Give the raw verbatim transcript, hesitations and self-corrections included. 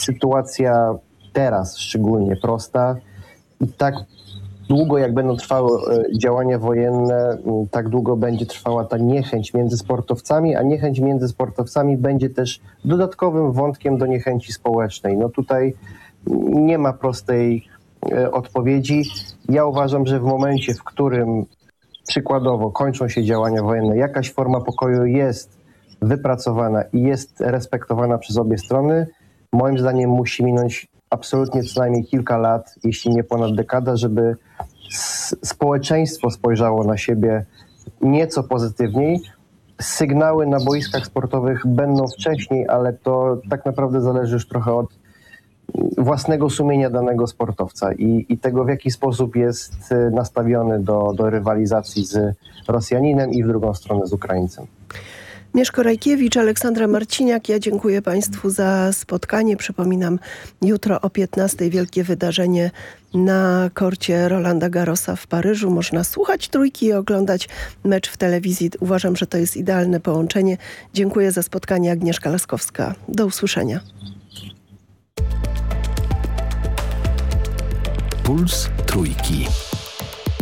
sytuacja teraz szczególnie prosta i tak długo jak będą trwały działania wojenne, tak długo będzie trwała ta niechęć między sportowcami, a niechęć między sportowcami będzie też dodatkowym wątkiem do niechęci społecznej. No tutaj nie ma prostej odpowiedzi. Ja uważam, że w momencie, w którym przykładowo kończą się działania wojenne, jakaś forma pokoju jest wypracowana i jest respektowana przez obie strony, moim zdaniem musi minąć absolutnie co najmniej kilka lat, jeśli nie ponad dekada, żeby społeczeństwo spojrzało na siebie nieco pozytywniej. Sygnały na boiskach sportowych będą wcześniej, ale to tak naprawdę zależy już trochę od własnego sumienia danego sportowca i, i tego, w jaki sposób jest nastawiony do, do rywalizacji z Rosjaninem i w drugą stronę z Ukraińcem. Mieszko Rajkiewicz, Aleksandra Marciniak, ja dziękuję Państwu za spotkanie. Przypominam, jutro o piętnastej wielkie wydarzenie na korcie Rolanda Garrosa w Paryżu. Można słuchać Trójki i oglądać mecz w telewizji. Uważam, że to jest idealne połączenie. Dziękuję za spotkanie. Agnieszka Laskowska. Do usłyszenia. Puls Trójki.